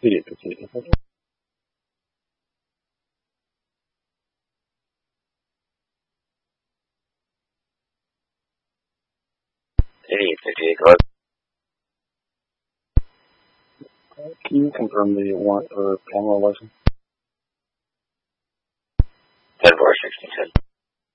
Idiot, idiot. Idiot, idiot. Can you confirm the warrant for Pamela license? 10-4, 1610.